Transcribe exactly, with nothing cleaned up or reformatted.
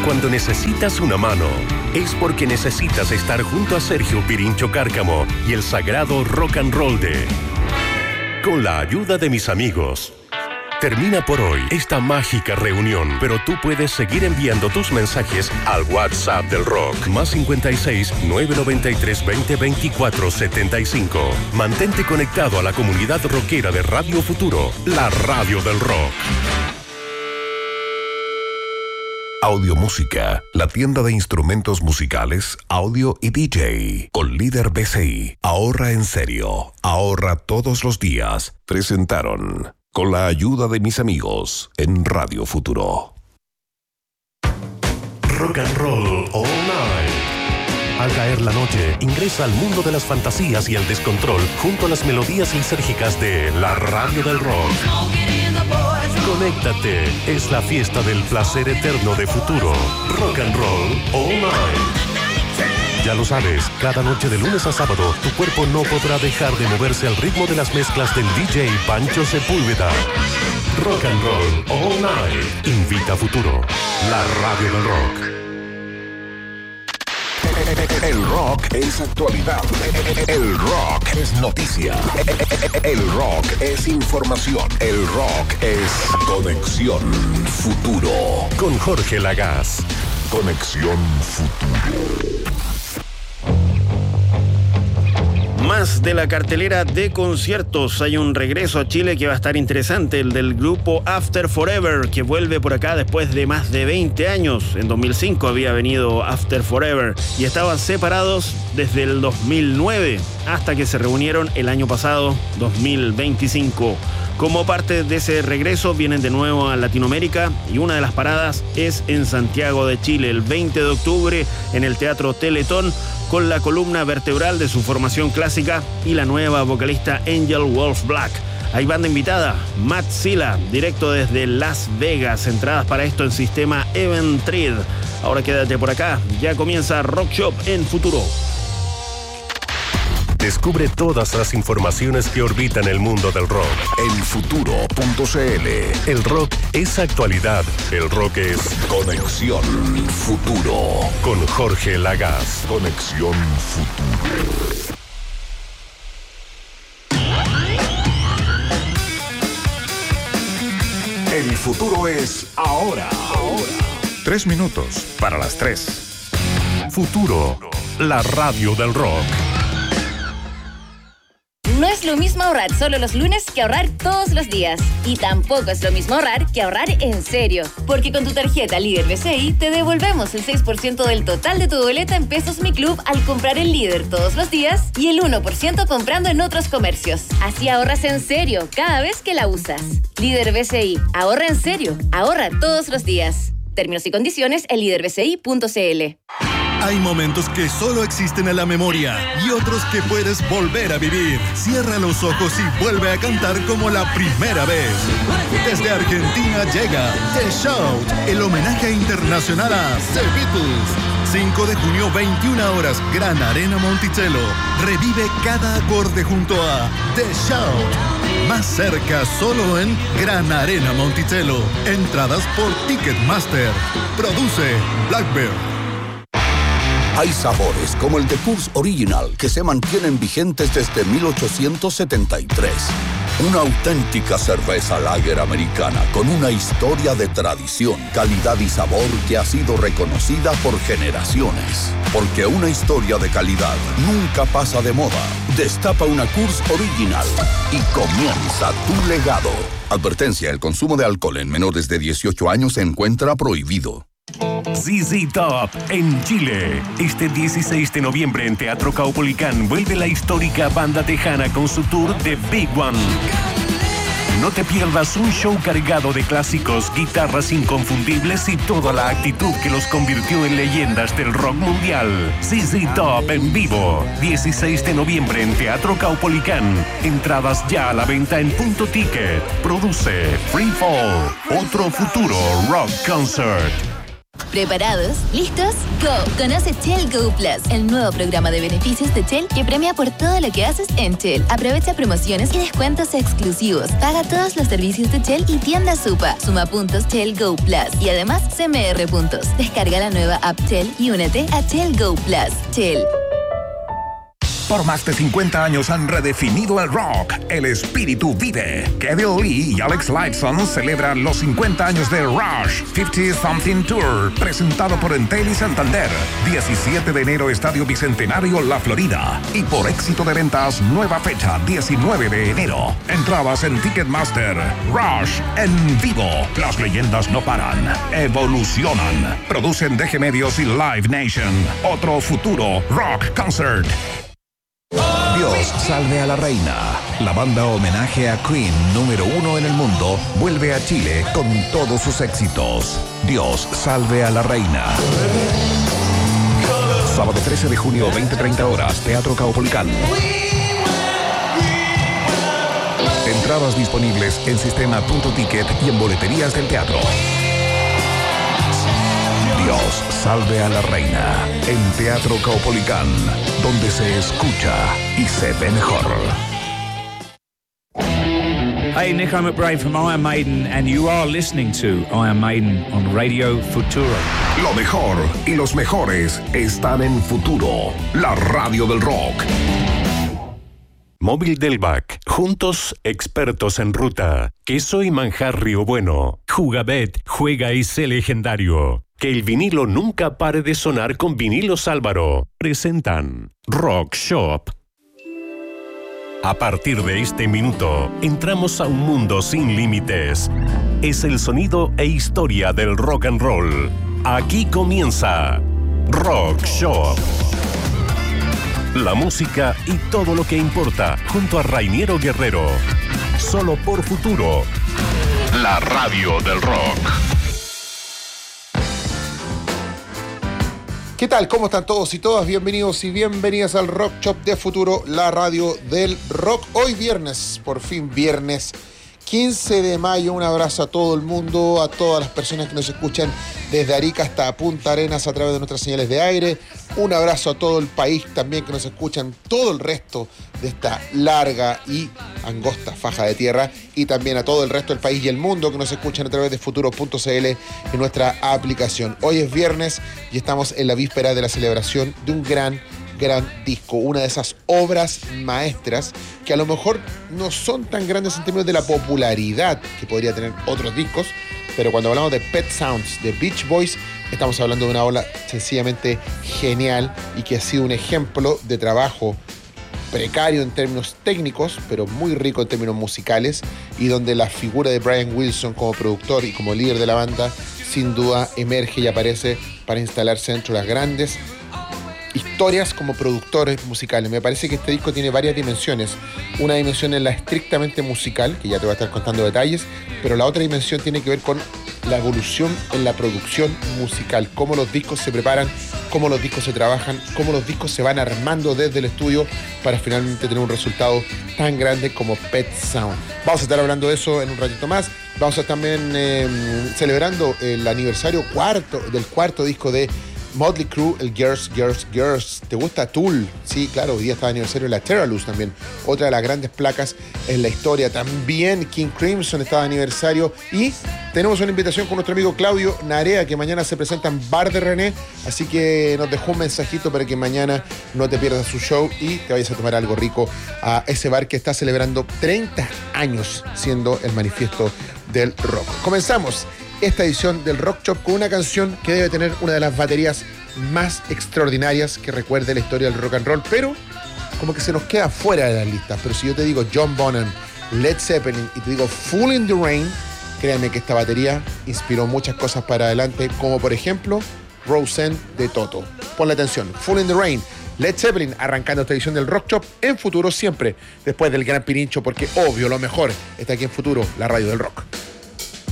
cuando necesitas una mano, es porque necesitas estar junto a Sergio Pirincho Cárcamo y el sagrado rock and roll de Con la ayuda de mis amigos. Termina por hoy esta mágica reunión, pero tú puedes seguir enviando tus mensajes al WhatsApp del rock, más cincuenta y seis, nueve noventa y tres, veinte, veinticuatro, setenta y cinco. Mantente conectado a la comunidad rockera de Radio Futuro, la radio del rock. Audiomúsica, la tienda de instrumentos musicales, audio y D J. Con Líder B C I. Ahorra en serio. Ahorra todos los días. Presentaron Con la ayuda de mis amigos en Radio Futuro. Rock and Roll All Night. Al caer la noche, ingresa al mundo de las fantasías y el descontrol junto a las melodías lisérgicas de la radio del rock. Conéctate, es la fiesta del placer eterno de Futuro. Rock and Roll All Night. Ya lo sabes, cada noche de lunes a sábado, tu cuerpo no podrá dejar de moverse al ritmo de las mezclas del D J Pancho Sepúlveda. Rock and Roll All Night. Invita a Futuro, la radio del rock. El rock es actualidad. El rock es noticia. El rock es información. El rock es Conexión Futuro. Con Jorge Lagaz. Conexión Futuro. Más de la cartelera de conciertos. Hay un regreso a Chile que va a estar interesante, el del grupo After Forever, que vuelve por acá después de más de veinte años. En dos mil cinco había venido After Forever y estaban separados desde el dos mil nueve hasta que se reunieron el año pasado, dos mil veinticinco. Como parte de ese regreso vienen de nuevo a Latinoamérica y una de las paradas es en Santiago de Chile el veinte de octubre en el Teatro Teletón, con la columna vertebral de su formación clásica y la nueva vocalista Angel Wolf Black. Hay banda invitada, Matt Silla, directo desde Las Vegas. Entradas para esto en sistema Eventrid. Ahora quédate por acá, ya comienza Rock Shop en Futuro. Descubre todas las informaciones que orbitan el mundo del rock en futuro punto c l. El rock es actualidad. El rock es Conexión Futuro. Con Jorge Lagaz. Conexión Futuro. El futuro es ahora. Ahora. Tres minutos para las tres. Futuro, la radio del rock. No es lo mismo ahorrar solo los lunes que ahorrar todos los días. Y tampoco es lo mismo ahorrar que ahorrar en serio. Porque con tu tarjeta Líder B C I te devolvemos el seis por ciento del total de tu boleta en Pesos Mi Club al comprar en Líder todos los días y el uno por ciento comprando en otros comercios. Así ahorras en serio cada vez que la usas. Líder B C I. Ahorra en serio. Ahorra todos los días. Términos y condiciones en líder b c i punto c l. Hay momentos que solo existen en la memoria y otros que puedes volver a vivir. Cierra los ojos y vuelve a cantar como la primera vez. Desde Argentina llega The Shout, el homenaje internacional a The Beatles. cinco de junio, veintiuna horas, Gran Arena Monticello. Revive cada acorde junto a The Shout. Más cerca solo en Gran Arena Monticello. Entradas por Ticketmaster. Produce Blackbeard. Hay sabores como el de Coors Original que se mantienen vigentes desde mil ochocientos setenta y tres. Una auténtica cerveza lager americana con una historia de tradición, calidad y sabor que ha sido reconocida por generaciones. Porque una historia de calidad nunca pasa de moda. Destapa una Coors Original y comienza tu legado. Advertencia: el consumo de alcohol en menores de dieciocho años se encuentra prohibido. Z Z Top en Chile. Este dieciséis de noviembre en Teatro Caupolicán vuelve la histórica banda tejana con su tour The Big One. No te pierdas un show cargado de clásicos, guitarras inconfundibles y toda la actitud que los convirtió en leyendas del rock mundial. Z Z Top en vivo. dieciséis de noviembre en Teatro Caupolicán. Entradas ya a la venta en Punto Ticket. Produce Free Fall. Otro futuro rock concert. ¿Preparados? ¿Listos? ¡Go! Conoce Shell Go Plus, el nuevo programa de beneficios de Shell que premia por todo lo que haces en Shell. Aprovecha promociones y descuentos exclusivos. Paga todos los servicios de Shell y tienda Supa. Suma puntos Shell Go Plus y además C M R puntos. Descarga la nueva app Shell y únete a Shell Go Plus. Shell. Por más de cincuenta años han redefinido el rock. El espíritu vive. Kevin Lee y Alex Lifeson celebran los cincuenta años de Rush cincuenta Something Tour, presentado por Entel y Santander. diecisiete de enero, Estadio Bicentenario, La Florida. Y por éxito de ventas, nueva fecha, diecinueve de enero. Entradas en Ticketmaster. Rush en vivo. Las leyendas no paran. Evolucionan. Producen D G Medios y Live Nation. Otro futuro rock concert. Dios salve a la reina. La banda homenaje a Queen número uno en el mundo vuelve a Chile con todos sus éxitos. Dios salve a la reina. Sábado trece de junio, veinte treinta horas, Teatro Caupolicán. Entradas disponibles en sistema punto ticket y en boleterías del teatro. Dios salve a la reina en Teatro Caupolicán, donde se escucha y se ve mejor. Hey, Nico McBride from Iron Maiden, and you are listening to Iron Maiden on Radio Futuro. Lo mejor y los mejores están en Futuro, la radio del rock. Móvil del Bac. Juntos, expertos en ruta. Queso y manjar Río Bueno. Jugabet. Juega y sé legendario. Que el vinilo nunca pare de sonar con Vinilos Álvaro. Presentan Rock Shop. A partir de este minuto, entramos a un mundo sin límites. Es el sonido e historia del rock and roll. Aquí comienza Rock Shop. La música y todo lo que importa, junto a Rainiero Guerrero. Solo por Futuro. La radio del rock. ¿Qué tal? ¿Cómo están todos y todas? Bienvenidos y bienvenidas al Rock Shop de Futuro, la radio del rock. Hoy viernes, por fin viernes, quince de mayo. Un abrazo a todo el mundo, a todas las personas que nos escuchan desde Arica hasta Punta Arenas a través de nuestras señales de aire. Un abrazo a todo el país también que nos escuchan, todo el resto de esta larga y angosta faja de tierra, y también a todo el resto del país y el mundo que nos escuchan a través de futuro punto c l en nuestra aplicación. Hoy es viernes y estamos en la víspera de la celebración de un gran, gran disco, una de esas obras maestras que a lo mejor no son tan grandes en términos de la popularidad que podría tener otros discos, pero cuando hablamos de Pet Sounds, de Beach Boys, estamos hablando de una obra sencillamente genial y que ha sido un ejemplo de trabajo precario en términos técnicos, pero muy rico en términos musicales, y donde la figura de Brian Wilson como productor y como líder de la banda sin duda emerge y aparece para instalarse dentro de las grandes historias como productores musicales. Me parece que este disco tiene varias dimensiones. Una dimensión es la estrictamente musical, que ya te voy a estar contando detalles, pero la otra dimensión tiene que ver con la evolución en la producción musical, cómo los discos se preparan, cómo los discos se trabajan, cómo los discos se van armando desde el estudio para finalmente tener un resultado tan grande como Pet Sound. Vamos a estar hablando de eso en un ratito más. Vamos a estar también eh, celebrando el aniversario cuarto del cuarto disco de Motley Crue, el Girls, Girls, Girls. ¿Te gusta Tool? Sí, claro, hoy día está de aniversario de la Terraluz también, otra de las grandes placas en la historia. También King Crimson está de aniversario, y tenemos una invitación con nuestro amigo Claudio Narea, que mañana se presenta en Bar de René, así que nos dejó un mensajito para que mañana no te pierdas su show y te vayas a tomar algo rico a ese bar que está celebrando treinta años siendo el manifiesto del rock. Comenzamos esta edición del Rock Shop con una canción que debe tener una de las baterías más extraordinarias que recuerde la historia del rock and roll, pero como que se nos queda fuera de las listas. Pero si yo te digo John Bonham, Led Zeppelin y te digo Fool in the Rain, créanme que esta batería inspiró muchas cosas para adelante, como por ejemplo Roseanne de Toto. Ponle atención, Fool in the Rain, Led Zeppelin, arrancando esta edición del Rock Shop en Futuro, siempre después del Gran Pirincho, porque obvio lo mejor está aquí en Futuro, la radio del rock.